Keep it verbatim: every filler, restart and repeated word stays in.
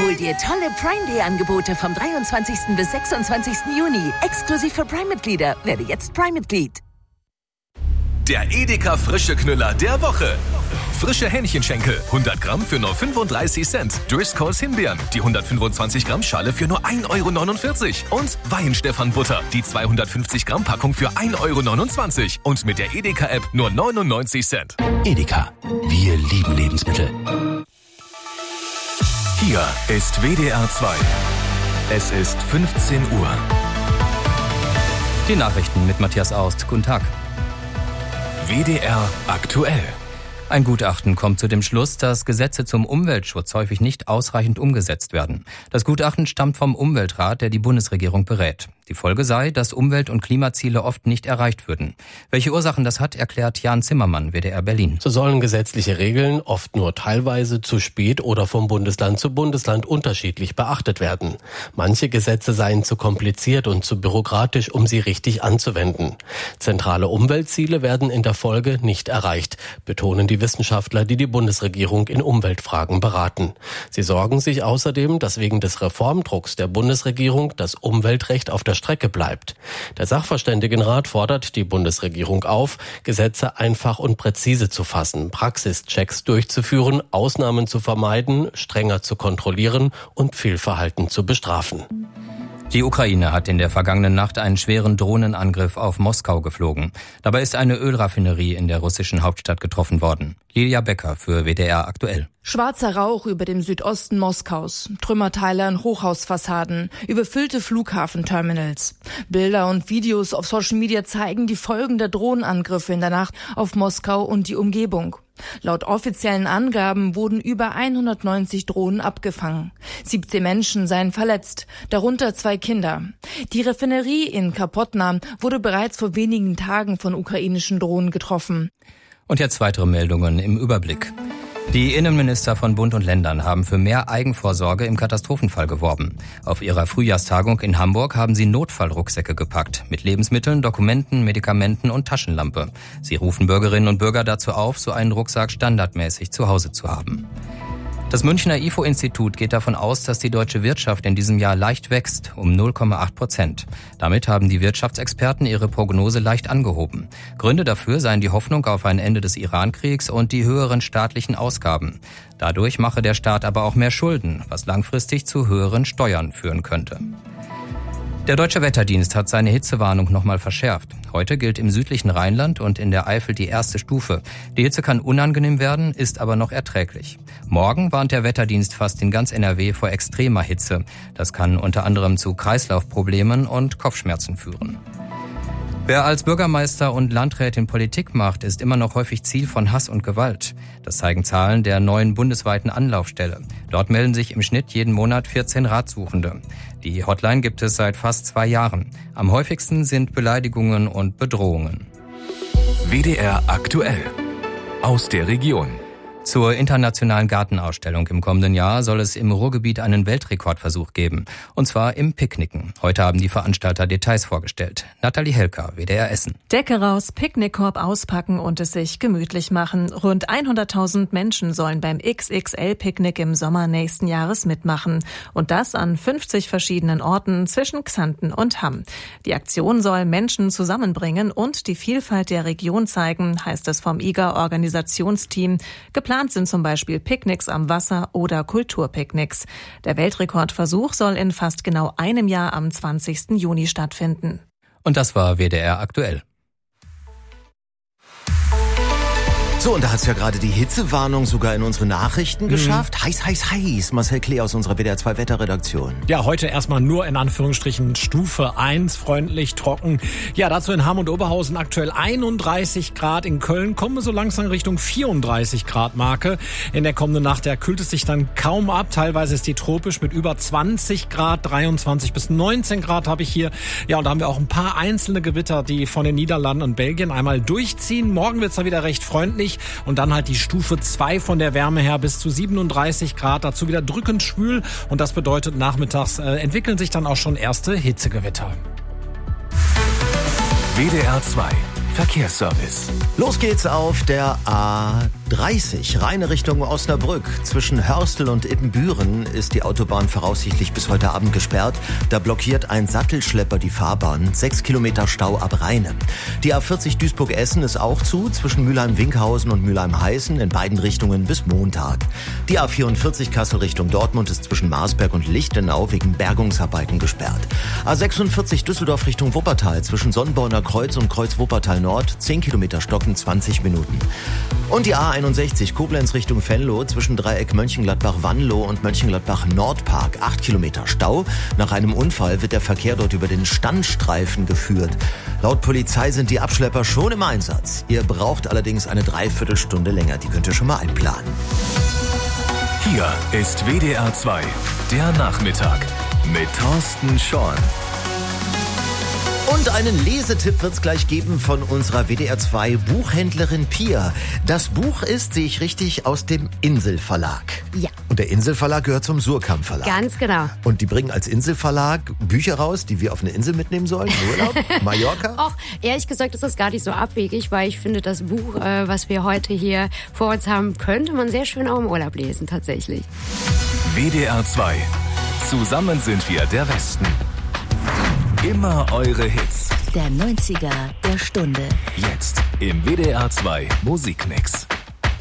Hol dir tolle Prime Day Angebote vom dreiundzwanzigsten bis sechsundzwanzigsten Juni. Exklusiv für Prime-Mitglieder. Werde jetzt Prime-Mitglied. Der Edeka frische Knüller der Woche. Frische Hähnchenschenkel, hundert Gramm für nur fünfunddreißig Cent. Driscolls Himbeeren, die hundertfünfundzwanzig Gramm Schale für nur ein Euro neunundvierzig. Und Weihenstephan-Butter, die zweihundertfünfzig Gramm Packung für ein Euro neunundzwanzig. Und mit der Edeka-App nur neunundneunzig Cent. Edeka, wir lieben Lebensmittel. Hier ist W D R zwei. Es ist fünfzehn Uhr. Die Nachrichten mit Matthias Aust. Guten Tag. W D R aktuell. Ein Gutachten kommt zu dem Schluss, dass Gesetze zum Umweltschutz häufig nicht ausreichend umgesetzt werden. Das Gutachten stammt vom Umweltrat, der die Bundesregierung berät. Die Folge sei, dass Umwelt- und Klimaziele oft nicht erreicht würden. Welche Ursachen das hat, erklärt Jan Zimmermann, W D R Berlin. So sollen gesetzliche Regeln oft nur teilweise, zu spät oder vom Bundesland zu Bundesland unterschiedlich beachtet werden. Manche Gesetze seien zu kompliziert und zu bürokratisch, um sie richtig anzuwenden. Zentrale Umweltziele werden in der Folge nicht erreicht, betonen die Wissenschaftler, die die Bundesregierung in Umweltfragen beraten. Sie sorgen sich außerdem, dass wegen des Reformdrucks der Bundesregierung das Umweltrecht auf der Strecke bleibt. Der Sachverständigenrat fordert die Bundesregierung auf, Gesetze einfach und präzise zu fassen, Praxischecks durchzuführen, Ausnahmen zu vermeiden, strenger zu kontrollieren und Fehlverhalten zu bestrafen. Die Ukraine hat in der vergangenen Nacht einen schweren Drohnenangriff auf Moskau geflogen. Dabei ist eine Ölraffinerie in der russischen Hauptstadt getroffen worden. Lilia Becker für W D R aktuell. Schwarzer Rauch über dem Südosten Moskaus, Trümmerteile an Hochhausfassaden, überfüllte Flughafenterminals. Bilder und Videos auf Social Media zeigen die Folgen der Drohnenangriffe in der Nacht auf Moskau und die Umgebung. Laut offiziellen Angaben wurden über hundertneunzig Drohnen abgefangen. siebzehn Menschen seien verletzt, darunter zwei Kinder. Die Raffinerie in Kapotna wurde bereits vor wenigen Tagen von ukrainischen Drohnen getroffen. Und jetzt weitere Meldungen im Überblick. Die Innenminister von Bund und Ländern haben für mehr Eigenvorsorge im Katastrophenfall geworben. Auf ihrer Frühjahrstagung in Hamburg haben sie Notfallrucksäcke gepackt, mit Lebensmitteln, Dokumenten, Medikamenten und Taschenlampe. Sie rufen Bürgerinnen und Bürger dazu auf, so einen Rucksack standardmäßig zu Hause zu haben. Das Münchner I F O-Institut geht davon aus, dass die deutsche Wirtschaft in diesem Jahr leicht wächst, um null Komma acht Prozent. Damit haben die Wirtschaftsexperten ihre Prognose leicht angehoben. Gründe dafür seien die Hoffnung auf ein Ende des Iran-Kriegs und die höheren staatlichen Ausgaben. Dadurch mache der Staat aber auch mehr Schulden, was langfristig zu höheren Steuern führen könnte. Der Deutsche Wetterdienst hat seine Hitzewarnung nochmal verschärft. Heute gilt im südlichen Rheinland und in der Eifel die erste Stufe. Die Hitze kann unangenehm werden, ist aber noch erträglich. Morgen warnt der Wetterdienst fast in ganz N R W vor extremer Hitze. Das kann unter anderem zu Kreislaufproblemen und Kopfschmerzen führen. Wer als Bürgermeister und Landrätin Politik macht, ist immer noch häufig Ziel von Hass und Gewalt. Das zeigen Zahlen der neuen bundesweiten Anlaufstelle. Dort melden sich im Schnitt jeden Monat vierzehn Ratsuchende. Die Hotline gibt es seit fast zwei Jahren. Am häufigsten sind Beleidigungen und Bedrohungen. W D R aktuell. Aus der Region. Zur internationalen Gartenausstellung im kommenden Jahr soll es im Ruhrgebiet einen Weltrekordversuch geben. Und zwar im Picknicken. Heute haben die Veranstalter Details vorgestellt. Nathalie Helker, W D R Essen. Decke raus, Picknickkorb auspacken und es sich gemütlich machen. Rund hunderttausend Menschen sollen beim X X L-Picknick im Sommer nächsten Jahres mitmachen. Und das an fünfzig verschiedenen Orten zwischen Xanten und Hamm. Die Aktion soll Menschen zusammenbringen und die Vielfalt der Region zeigen, heißt es vom I G A-Organisationsteam. Geplant sind zum Beispiel Picknicks am Wasser oder Kulturpicknicks. Der Weltrekordversuch soll in fast genau einem Jahr am zwanzigsten Juni stattfinden. Und das war W D R aktuell. So, und da hat's ja gerade die Hitzewarnung sogar in unsere Nachrichten mhm. geschafft. Heiß, heiß, heiß. Marcel Klee aus unserer W D R zwei Wetterredaktion. Ja, heute erstmal nur in Anführungsstrichen Stufe eins, freundlich, trocken. Ja, dazu in Hamm und Oberhausen aktuell einunddreißig Grad. In Köln kommen wir so langsam Richtung vierunddreißig Grad Marke. In der kommenden Nacht, da kühlt es sich dann kaum ab. Teilweise ist die tropisch mit über zwanzig Grad, dreiundzwanzig bis neunzehn Grad habe ich hier. Ja, und da haben wir auch ein paar einzelne Gewitter, die von den Niederlanden und Belgien einmal durchziehen. Morgen wird's da wieder recht freundlich. Und dann halt die Stufe zwei von der Wärme her bis zu siebenunddreißig Grad. Dazu wieder drückend schwül. Und das bedeutet, nachmittags äh, entwickeln sich dann auch schon erste Hitzegewitter. W D R zwei. Verkehrsservice. Los geht's auf der A dreißig, reine Richtung Osnabrück. Zwischen Hörstel und Ippenbüren ist die Autobahn voraussichtlich bis heute Abend gesperrt. Da blockiert ein Sattelschlepper die Fahrbahn. Sechs Kilometer Stau ab Rheine. Die A vierzig Duisburg-Essen ist auch zu, zwischen Mülheim-Winkhausen und Mülheim-Heißen in beiden Richtungen bis Montag. Die A vierundvierzig Kassel Richtung Dortmund ist zwischen Marsberg und Lichtenau wegen Bergungsarbeiten gesperrt. A sechsundvierzig Düsseldorf Richtung Wuppertal zwischen Sonnborner Kreuz und Kreuz Wuppertal Nord, zehn Kilometer stocken, zwanzig Minuten. Und die A einundsechzig Koblenz Richtung Venlo zwischen Dreieck Mönchengladbach-Wanlo und Mönchengladbach-Nordpark, acht Kilometer Stau. Nach einem Unfall wird der Verkehr dort über den Standstreifen geführt. Laut Polizei sind die Abschlepper schon im Einsatz. Ihr braucht allerdings eine Dreiviertelstunde länger. Die könnt ihr schon mal einplanen. Hier ist W D R zwei, der Nachmittag mit Thorsten Schorn. Und einen Lesetipp wird's gleich geben von unserer W D R zwei Buchhändlerin Pia. Das Buch ist, sehe ich richtig, aus dem Inselverlag. Ja. Und der Inselverlag gehört zum Surkamp Verlag. Ganz genau. Und die bringen als Inselverlag Bücher raus, die wir auf eine Insel mitnehmen sollen, Urlaub, Mallorca. Och, ehrlich gesagt ist das gar nicht so abwegig, weil ich finde, das Buch, äh, was wir heute hier vor uns haben, könnte man sehr schön auch im Urlaub lesen, tatsächlich. W D R zwei. Zusammen sind wir der Westen. Immer eure Hits. Der neunziger der Stunde. Jetzt im W D R zwei Musikmix.